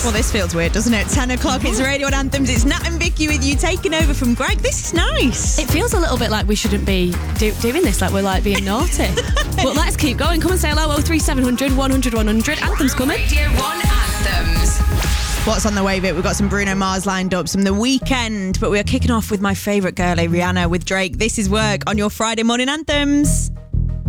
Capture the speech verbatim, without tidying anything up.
Well, this feels weird, doesn't it? ten o'clock, it's Radio one Anthems. It's Nat and Vicky with you, taking over from Greg. This is nice. It feels a little bit like we shouldn't be do- doing this, like we're like being naughty. But let's keep going. Come and say hello. oh three seven hundred, one hundred, one hundred. Anthems coming. Radio one Anthems. What's on the way, Vic? We've got some Bruno Mars lined up, some The Weeknd, but we are kicking off with my favourite girl, Rihanna, with Drake. This is Work on your Friday morning anthems.